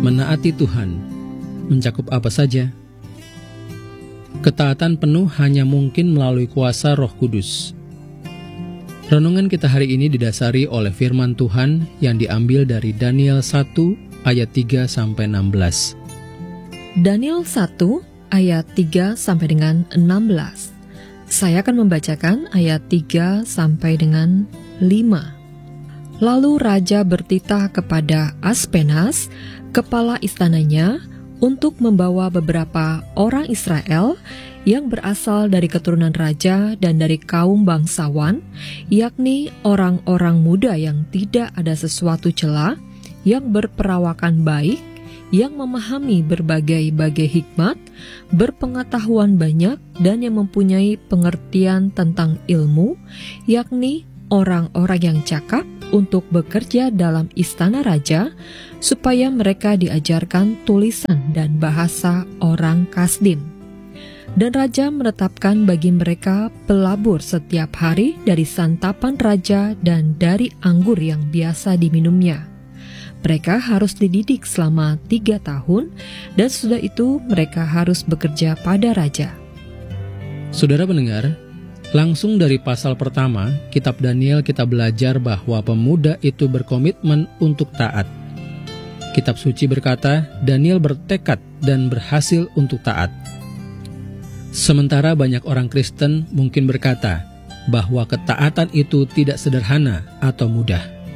Menaati Tuhan mencakup apa saja? Ketaatan penuh hanya mungkin melalui kuasa Roh Kudus. Renungan kita hari ini didasari oleh firman Tuhan yang diambil dari Daniel 1 ayat 3 sampai 16. Daniel 1 ayat 3 sampai dengan 16. Saya akan membacakan ayat 3 sampai dengan 5. Lalu raja bertitah kepada Aspenas, kepala istananya, untuk membawa beberapa orang Israel yang berasal dari keturunan raja dan dari kaum bangsawan, yakni orang-orang muda yang tidak ada sesuatu cela, yang berperawakan baik, yang memahami berbagai-bagai hikmat, berpengetahuan banyak, dan yang mempunyai pengertian tentang ilmu, yakni orang-orang yang cakap untuk bekerja dalam istana raja, supaya mereka diajarkan tulisan dan bahasa orang Kasdim. Dan raja menetapkan bagi mereka pelabur setiap hari dari santapan raja dan dari anggur yang biasa diminumnya. Mereka harus dididik selama 3 tahun, dan sesudah itu mereka harus bekerja pada raja. Saudara pendengar, langsung dari pasal pertama, kitab Daniel kita belajar bahwa pemuda itu berkomitmen untuk taat. Kitab suci berkata, Daniel bertekad dan berhasil untuk taat. Sementara banyak orang Kristen mungkin berkata bahwa ketaatan itu tidak sederhana atau mudah.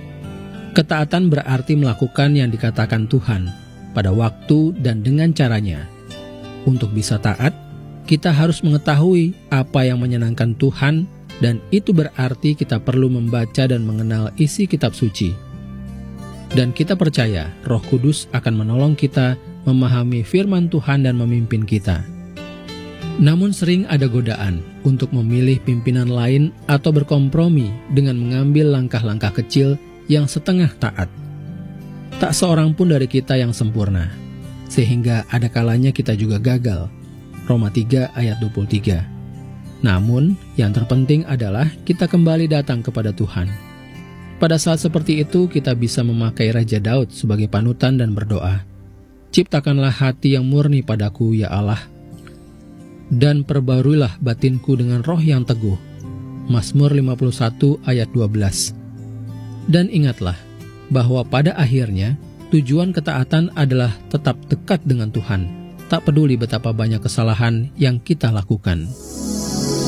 Ketaatan berarti melakukan yang dikatakan Tuhan pada waktu dan dengan caranya. Untuk bisa taat, kita harus mengetahui apa yang menyenangkan Tuhan, dan itu berarti kita perlu membaca dan mengenal isi kitab suci. Dan kita percaya Roh Kudus akan menolong kita memahami firman Tuhan dan memimpin kita. Namun sering ada godaan untuk memilih pimpinan lain atau berkompromi dengan mengambil langkah-langkah kecil yang setengah taat. Tak seorang pun dari kita yang sempurna, sehingga ada kalanya kita juga gagal. Roma 3 ayat 23. Namun, yang terpenting adalah kita kembali datang kepada Tuhan. Pada saat seperti itu, kita bisa memakai Raja Daud sebagai panutan dan berdoa. Ciptakanlah hati yang murni padaku, ya Allah, dan perbaruilah batinku dengan roh yang teguh. Mazmur 51 ayat 12. Dan ingatlah bahwa pada akhirnya, tujuan ketaatan adalah tetap dekat dengan Tuhan. Tak peduli betapa banyak kesalahan yang kita lakukan.